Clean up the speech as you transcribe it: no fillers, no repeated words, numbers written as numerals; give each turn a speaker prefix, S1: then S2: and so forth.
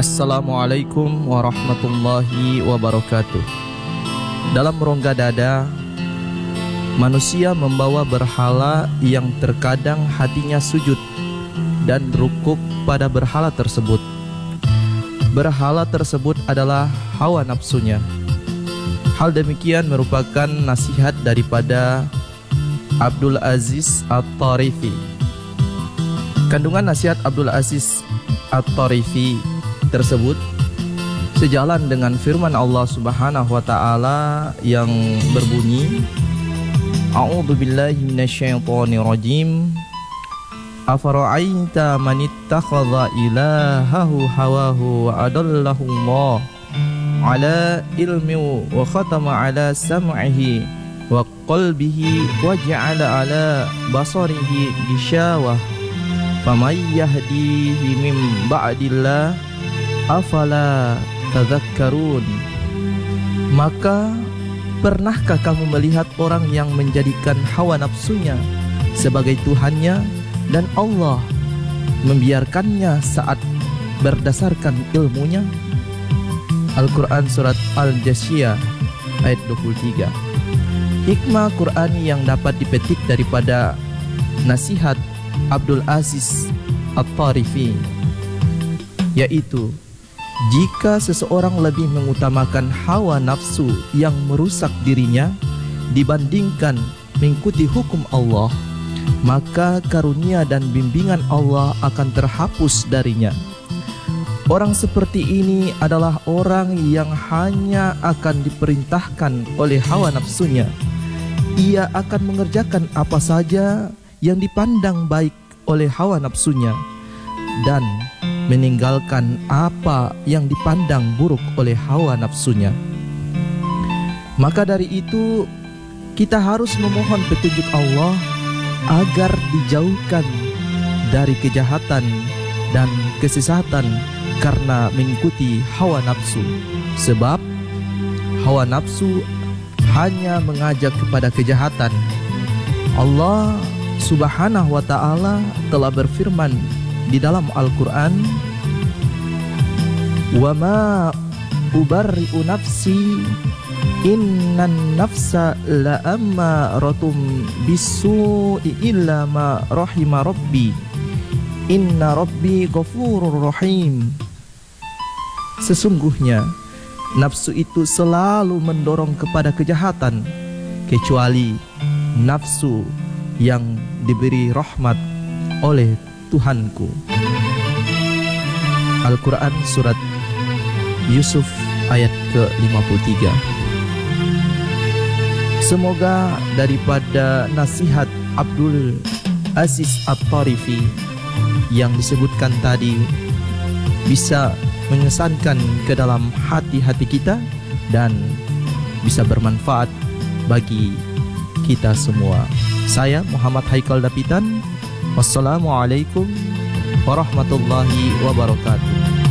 S1: Assalamualaikum warahmatullahi wabarakatuh. Dalam rongga dada, manusia membawa berhala yang terkadang hatinya sujud dan rukuk pada berhala tersebut. Berhala tersebut adalah hawa nafsunya. Hal demikian merupakan nasihat daripada Abdul Aziz At-Tarifi. Kandungan nasihat Abdul Aziz At-Tarifi tersebut sejalan dengan firman Allah Subhanahu wa taala yang berbunyi, A'udzu billahi minasyaitonir rajim. Afara'aita man ittakhadha ilahahu hawahu wa adallahu Allah ala ilmi wa khatama ala sam'ihi wa qalbihi wa ja'ala ala basarihi gishawah faman yahdihi min ba'dillah afala tadhakkarun. Maka pernahkah kamu melihat orang yang menjadikan hawa nafsunya sebagai Tuhannya dan Allah membiarkannya saat berdasarkan ilmunya? Al-Quran Surat Al-Jathiyah ayat 23. Hikmah Quran yang dapat dipetik daripada nasihat Abdul Aziz At-Tarifi, yaitu jika seseorang lebih mengutamakan hawa nafsu yang merusak dirinya dibandingkan mengikuti hukum Allah, maka karunia dan bimbingan Allah akan terhapus darinya. Orang seperti ini adalah orang yang hanya akan diperintahkan oleh hawa nafsunya. Ia akan mengerjakan apa saja yang dipandang baik oleh hawa nafsunya dan meninggalkan apa yang dipandang buruk oleh hawa nafsunya. Maka dari itu kita harus memohon petunjuk Allah agar dijauhkan dari kejahatan dan kesesatan karena mengikuti hawa nafsu. Sebab hawa nafsu hanya mengajak kepada kejahatan. Allah Subhanahu wa ta'ala telah berfirman di dalam Al-Quran, "Wa ma ubarri'u nafsi innan nafsa la'ammaratun bisu'i illa ma rahima rabbi inna rabbi ghafurur rahim." Sesungguhnya nafsu itu selalu mendorong kepada kejahatan kecuali nafsu yang diberi rahmat oleh Tuhanku. Al-Quran Surat Yusuf ayat ke-53. Semoga daripada nasihat Abdul Aziz At-Tarifi yang disebutkan tadi bisa mengesankan ke dalam hati-hati kita dan bisa bermanfaat bagi kita semua. Saya Muhammad Haikal Dapitan. Wassalamualaikum warahmatullahi wabarakatuh.